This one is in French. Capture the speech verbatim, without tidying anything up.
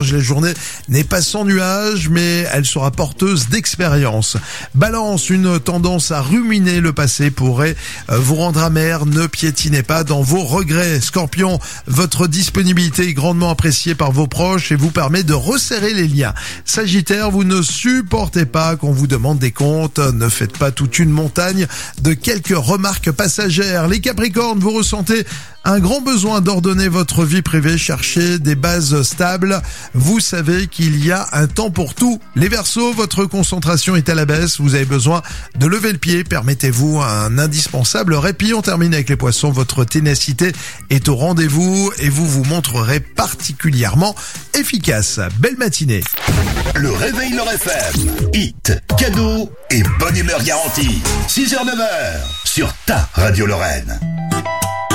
Vierge, la journée n'est pas sans nuages, mais elle sera porteuse d'expérience. Balance, une tendance à ruminer le passé pourrait vous rendre amer, ne piétinez pas dans vos regrets. Scorpion, votre disponibilité est grandement appréciée par vos proches et vous permet de resserrer les liens. Sagittaire, vous ne supportez pas qu'on vous demande des comptes, ne faites pas toute une montagne de quelques remarques passagères. Les Capricornes, vous ressentez un grand besoin d'ordonner votre vie privée, cherchez des bases stables. Vous savez qu'il y a un temps pour tout. Les Verseaux, votre concentration est à la baisse. Vous avez besoin de lever le pied. Permettez-vous un indispensable répit. On termine avec les Poissons. Votre ténacité est au rendez-vous et vous vous montrerez particulièrement efficace. Belle matinée. Le réveil Nord F M. Hit, cadeau et bonne humeur garantie. six heures neuf heures sur ta Radio Lorraine.